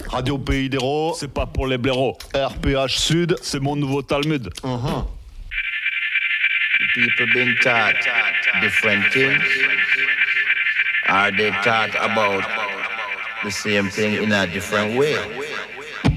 Radio Pays d'Hérault, c'est pas pour les blaireaux. RPH Sud, c'est mon nouveau Talmud. People been taught different things. Are they taught about the same thing in a different way?